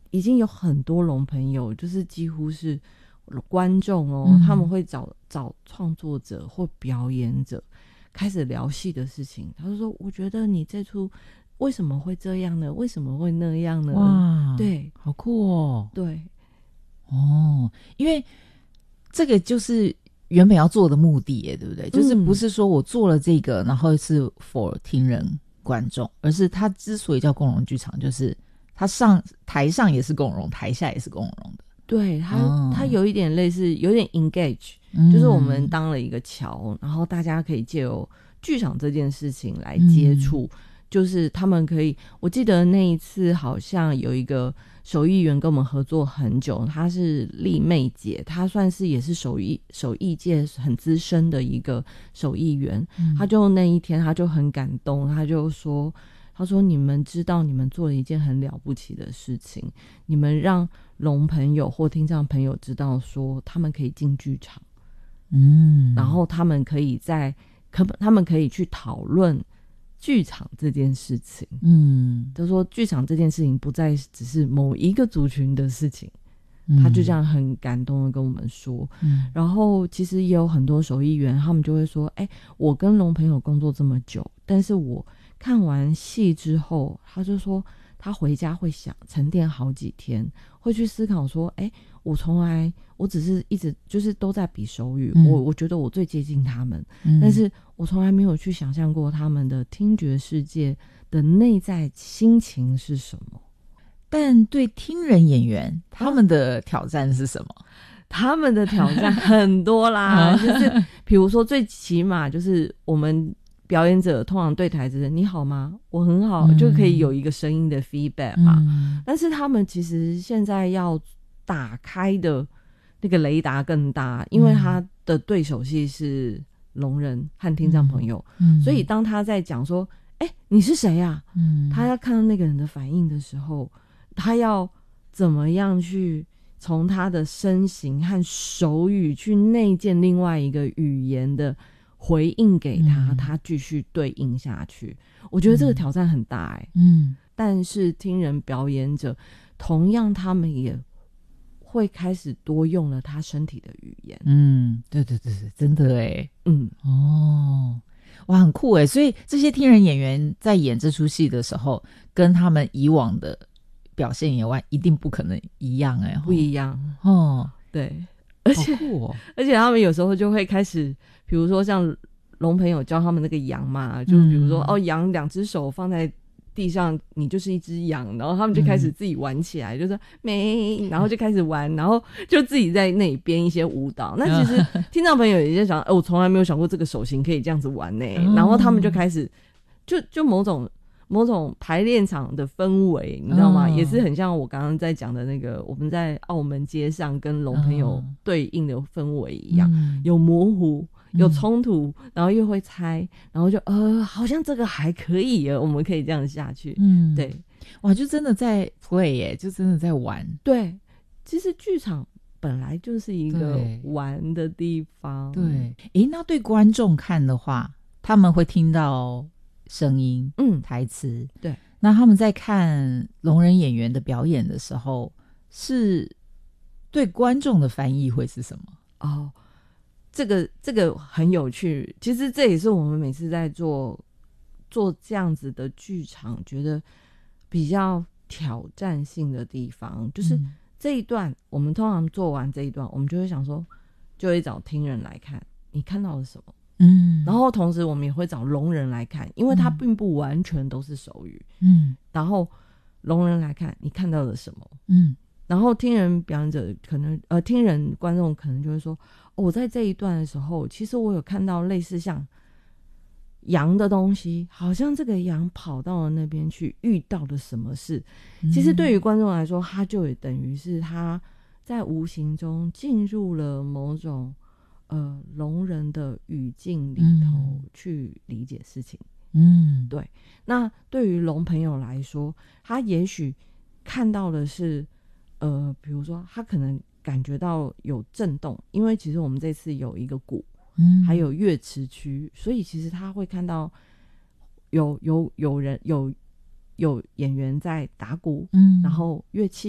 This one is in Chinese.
已经有很多龙朋友，就是几乎是观众哦，他们会找创作者或表演者开始聊戏的事情。他就说：“我觉得你这出为什么会这样呢？为什么会那样呢？” 哇， 对， 好酷哦！ 对， 哦，因为这个就是原本要做的目的耶，对不对？就是不是说我做了这个，然后是 for 听人观众，而是它之所以叫共融剧场，就是它台上也是共融，台下也是共融的。 对，它有一点类似，有点 engage，就是我们当了一个桥，然后大家可以借由剧场这件事情来接触。就是他们可以，我记得那一次好像有一个手艺员跟我们合作很久，她是丽妹姐，她算是也是手艺界很资深的一个手艺员。她就那一天她就很感动，她说你们知道你们做了一件很了不起的事情，你们让龙朋友或听障朋友知道说他们可以进剧场，然后他们可以去讨论剧场这件事情。就说剧场这件事情不再只是某一个族群的事情。他就这样很感动的跟我们说。然后其实也有很多手艺员，他们就会说：“我跟龙朋友工作这么久，但是我看完戏之后，他就说他回家会想沉淀好几天，会去思考说，我只是一直就是都在比手语，我觉得我最接近他们，但是我从来没有去想象过他们的听觉世界的内在心情是什么。” 但对听人演员，他们的挑战是什么？ 他们的挑战很多啦，就是比如说最起码就是我们表演者通常对台词你好吗？我很好，就可以有一个声音的 feedback 嘛。但是他们其实现在要打开的那个雷达更大，因为他的对手戏是聋人和听障朋友，所以当他在讲说你是谁啊？他要看到那个人的反应的时候，他要怎么样去从他的身形和手语去内建另外一个语言的回应给他，他继续对应下去。我觉得这个挑战很大但是听人表演者同样他们也会开始多用了他身体的语言。 对对对，真的哇，很酷所以这些听人演员在演这出戏的时候，跟他们以往的表现以外，一定不可能一样不一样对，而且他们有时候就会开始，比如说像龙朋友教他们那个羊嘛，就比如说羊两只手放在地上，你就是一只羊，然后他们就开始自己玩起来，就说没，然后就开始玩，然后就自己在那里编一些舞蹈。那其实听障朋友也在想，我从来没有想过这个手型可以这样子玩呢。然后他们就开始就某种排练场的氛围，你知道吗？也是很像我刚刚在讲的那个我们在澳门街上跟龙朋友对应的氛围一样，有模糊，有冲突，然后又会猜，然后就好像这个还可以耶，我们可以这样下去。对， 哇，就真的在 play 耶，就真的在玩。 对，其实剧场本来就是一个玩的地方。 对，那对观众看的话，他们会听到声音台词。 对， 那他们在看聋人演员的表演的时候，是对观众的翻译会是什么？ 这个很有趣，其实这也是我们每次在做这样子的剧场觉得比较挑战性的地方，就是这一段我们通常做完这一段，我们就会想说，就会找听人来看你看到了什么。然后同时我们也会找聋人来看，因为他并不完全都是手语。然后聋人来看你看到了什么。然后听人表演者可能听人观众可能就会说，我在这一段的时候，其实我有看到类似像羊的东西，好像这个羊跑到了那边去，遇到了什么事。其实对于观众来说，他就也等于是他在无形中进入了某种聋人的语境里头去理解事情。对。那对于聋朋友来说，他也许看到的是比如说他可能感觉到有震动，因为其实我们这次有一个鼓，还有乐池区，所以其实他会看到有人有演员在打鼓，然后乐器